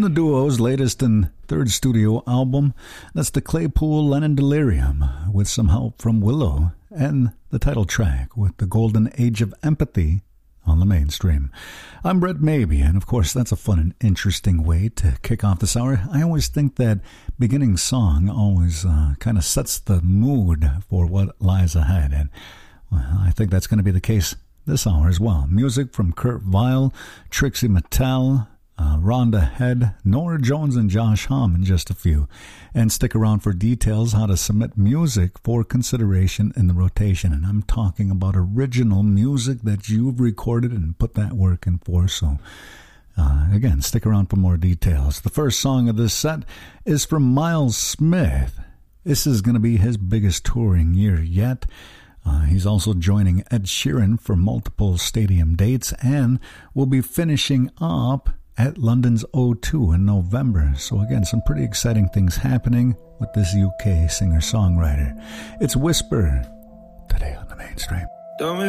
from the duo's latest and third studio album. That's the Claypool Lennon Delirium, with some help from Willow, and the title track with the Golden Age of Empathy on the mainstream. I'm Brett Maybe, and of course that's a fun and interesting way to kick off this hour. I always think that beginning song always kind of sets the mood for what lies ahead, and I think that's going to be the case this hour as well. Music from Kurt Vile, Trixie Mattel, Rhonda Head, Nora Jones, and Josh Homme, and just a few. And stick around for details how to submit music for consideration in the rotation. And I'm talking about original music that you've recorded and put that work in for. So, again, stick around for more details. The first song of this set is from Miles Smith. This is going to be his biggest touring year yet. He's also joining Ed Sheeran for multiple stadium dates and will be finishing up at London's O2 in November. So again, some pretty exciting things happening with this UK singer-songwriter. It's Whisper today on the mainstream. Don't